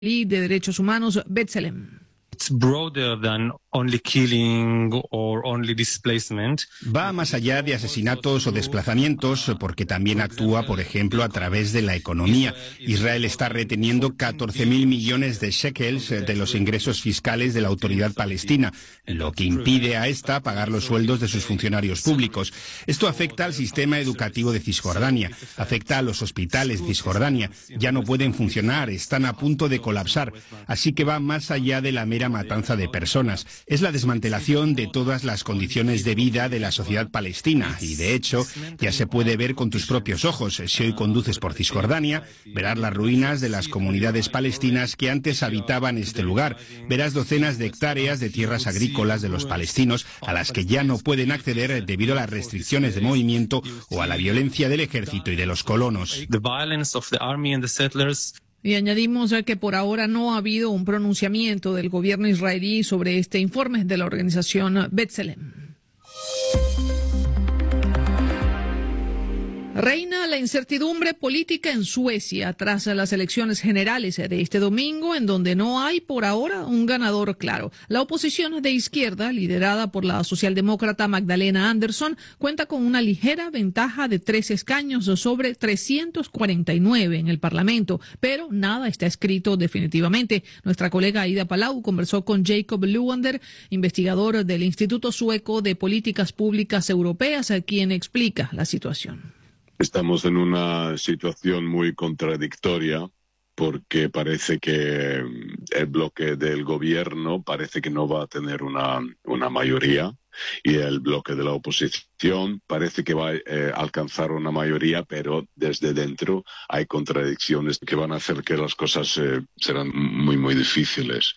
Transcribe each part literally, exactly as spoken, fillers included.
de Derechos Humanos, B'Tselem. It's broader than only killing or only displacement. Va más allá de asesinatos o desplazamientos porque también actúa, por ejemplo, a través de la economía. Israel está reteniendo catorce mil millones de shekels de los ingresos fiscales de la autoridad palestina, lo que impide a esta pagar los sueldos de sus funcionarios públicos. Esto afecta al sistema educativo de Cisjordania, afecta a los hospitales de Cisjordania. Ya no pueden funcionar, están a punto de colapsar. Así que va más allá de la mera matanza de personas. Es la desmantelación de todas las condiciones de vida de la sociedad palestina y, de hecho, ya se puede ver con tus propios ojos. Si hoy conduces por Cisjordania, verás las ruinas de las comunidades palestinas que antes habitaban este lugar. Verás docenas de hectáreas de tierras agrícolas de los palestinos a las que ya no pueden acceder debido a las restricciones de movimiento o a la violencia del ejército y de los colonos. Y añadimos que por ahora no ha habido un pronunciamiento del gobierno israelí sobre este informe de la organización B'Tselem. Reina la incertidumbre política en Suecia tras las elecciones generales de este domingo, en donde no hay por ahora un ganador claro. La oposición de izquierda, liderada por la socialdemócrata Magdalena Andersson, cuenta con una ligera ventaja de tres escaños sobre trescientos cuarenta y nueve en el Parlamento, pero nada está escrito definitivamente. Nuestra colega Aida Palau conversó con Jacob Luander, investigador del Instituto Sueco de Políticas Públicas Europeas, quien explica la situación. Estamos en una situación muy contradictoria porque parece que el bloque del gobierno parece que no va a tener una, una mayoría y el bloque de la oposición parece que va a eh, alcanzar una mayoría, pero desde dentro hay contradicciones que van a hacer que las cosas eh, serán muy, muy difíciles.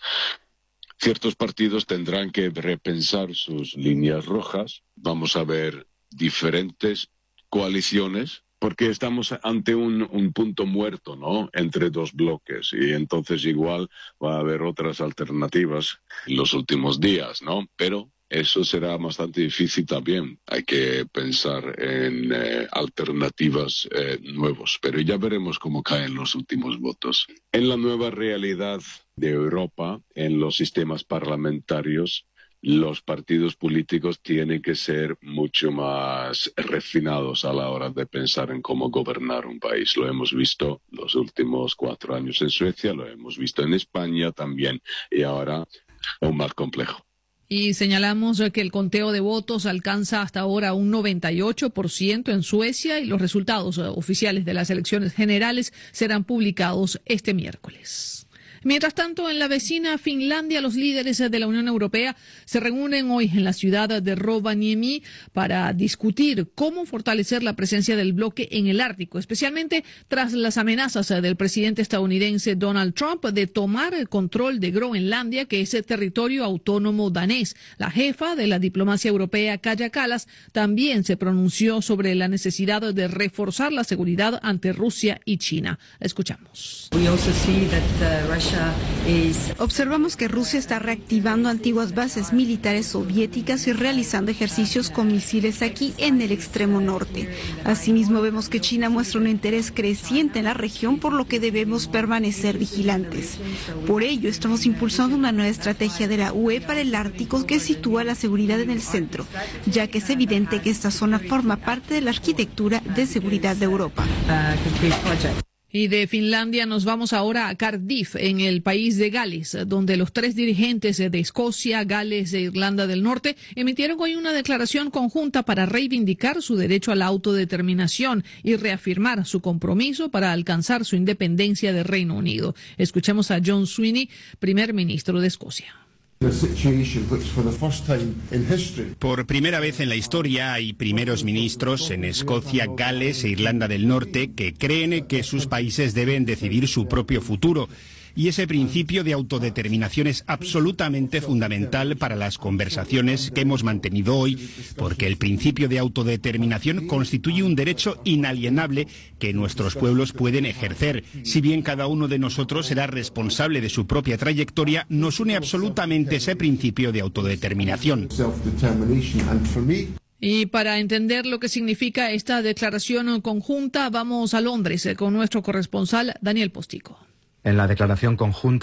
Ciertos partidos tendrán que repensar sus líneas rojas. Vamos a ver diferentes coaliciones, porque estamos ante un, un punto muerto, ¿no?, entre dos bloques, y entonces igual va a haber otras alternativas en los últimos días, ¿no? Pero eso será bastante difícil también. Hay que pensar en eh, alternativas eh, nuevas, pero ya veremos cómo caen los últimos votos. En la nueva realidad de Europa, en los sistemas parlamentarios, los partidos políticos tienen que ser mucho más refinados a la hora de pensar en cómo gobernar un país. Lo hemos visto los últimos cuatro años en Suecia, lo hemos visto en España también, y ahora aún más complejo. Y señalamos que el conteo de votos alcanza hasta ahora un noventa y ocho por ciento en Suecia y los resultados oficiales de las elecciones generales serán publicados este miércoles. Mientras tanto, en la vecina Finlandia, los líderes de la Unión Europea se reúnen hoy en la ciudad de Rovaniemi para discutir cómo fortalecer la presencia del bloque en el Ártico, especialmente tras las amenazas del presidente estadounidense Donald Trump de tomar el control de Groenlandia, que es el territorio autónomo danés. La jefa de la diplomacia europea, Kaja Kallas, también se pronunció sobre la necesidad de reforzar la seguridad ante Rusia y China. La escuchamos. Observamos que Rusia está reactivando antiguas bases militares soviéticas y realizando ejercicios con misiles aquí en el extremo norte. Asimismo, vemos que China muestra un interés creciente en la región, por lo que debemos permanecer vigilantes. Por ello, estamos impulsando una nueva estrategia de la U E para el Ártico que sitúa la seguridad en el centro, ya que es evidente que esta zona forma parte de la arquitectura de seguridad de Europa. Y de Finlandia nos vamos ahora a Cardiff, en el país de Gales, donde los tres dirigentes de Escocia, Gales e Irlanda del Norte emitieron hoy una declaración conjunta para reivindicar su derecho a la autodeterminación y reafirmar su compromiso para alcanzar su independencia del Reino Unido. Escuchemos a John Sweeney, primer ministro de Escocia. Por primera vez en la historia hay primeros ministros en Escocia, Gales e Irlanda del Norte que creen que sus países deben decidir su propio futuro. Y ese principio de autodeterminación es absolutamente fundamental para las conversaciones que hemos mantenido hoy, porque el principio de autodeterminación constituye un derecho inalienable que nuestros pueblos pueden ejercer. Si bien cada uno de nosotros será responsable de su propia trayectoria, nos une absolutamente ese principio de autodeterminación. Y para entender lo que significa esta declaración conjunta, vamos a Londres con nuestro corresponsal Daniel Postigo. en la declaración conjunta